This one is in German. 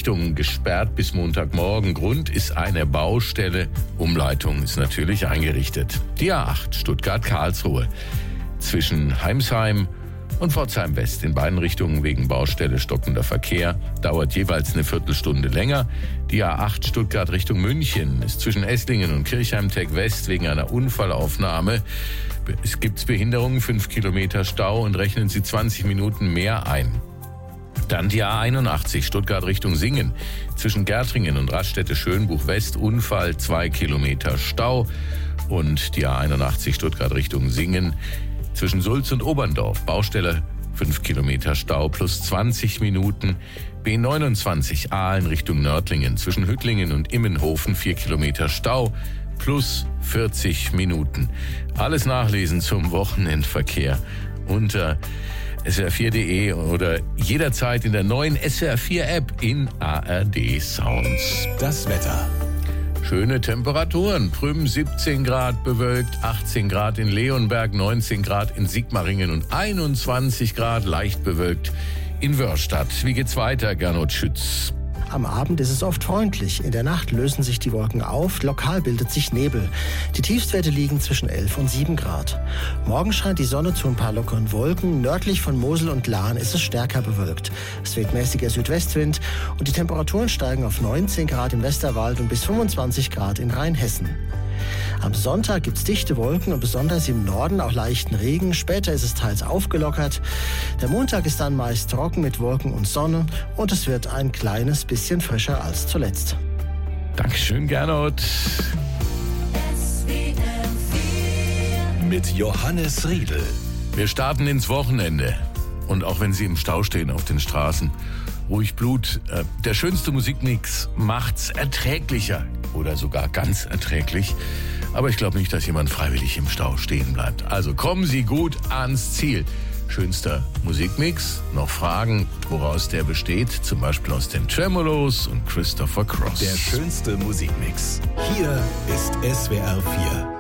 Richtungen gesperrt bis Montagmorgen. Grund ist eine Baustelle. Umleitung ist natürlich eingerichtet. Die A8 Stuttgart-Karlsruhe zwischen Heimsheim und Pforzheim West in beiden Richtungen wegen Baustelle stockender Verkehr. Dauert jeweils eine Viertelstunde länger. Die A8 Stuttgart Richtung München ist zwischen Esslingen und Kirchheim-Tech West wegen einer Unfallaufnahme. Es gibt Behinderungen, 5 Kilometer Stau und rechnen Sie 20 Minuten mehr ein. Dann die A81 Stuttgart Richtung Singen. Zwischen Gärtringen und Raststätte Schönbuch West Unfall, 2 Kilometer Stau. Und die A81 Stuttgart Richtung Singen. Zwischen Sulz und Oberndorf Baustelle, 5 Kilometer Stau plus 20 Minuten. B29 Aalen Richtung Nördlingen. Zwischen Hüttlingen und Immenhofen 4 Kilometer Stau plus 40 Minuten. Alles nachlesen zum Wochenendverkehr unter swr4.de oder jederzeit in der neuen SWR4-App in ARD Sounds. Das Wetter. Schöne Temperaturen. Prüm 17 Grad bewölkt, 18 Grad in Leonberg, 19 Grad in Sigmaringen und 21 Grad leicht bewölkt in Wörstadt. Wie geht's weiter, Gernot Schütz? Am Abend ist es oft freundlich. In der Nacht lösen sich die Wolken auf, lokal bildet sich Nebel. Die Tiefstwerte liegen zwischen 11 und 7 Grad. Morgen scheint die Sonne zu ein paar lockeren Wolken. Nördlich von Mosel und Lahn ist es stärker bewölkt. Es weht mäßiger Südwestwind und die Temperaturen steigen auf 19 Grad im Westerwald und bis 25 Grad in Rheinhessen. Am Sonntag gibt's dichte Wolken und besonders im Norden auch leichten Regen. Später ist es teils aufgelockert. Der Montag ist dann meist trocken mit Wolken und Sonne und es wird ein kleines bisschen frischer als zuletzt. Dankeschön, Gernot. Mit Johannes Riedl. Wir starten ins Wochenende. Und auch wenn Sie im Stau stehen auf den Straßen, ruhig Blut. Der schönste Musikmix macht's erträglicher oder sogar ganz erträglich. Aber ich glaube nicht, dass jemand freiwillig im Stau stehen bleibt. Also kommen Sie gut ans Ziel. Schönster Musikmix. Noch Fragen, woraus der besteht? Zum Beispiel aus den Tremolos und Christopher Cross. Der schönste Musikmix. Hier ist SWR4.